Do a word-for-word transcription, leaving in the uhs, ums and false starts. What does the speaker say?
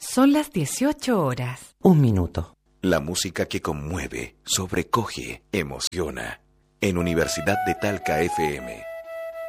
Son las dieciocho horas. Un minuto. La música que conmueve, sobrecoge, emociona. En Universidad de Talca F M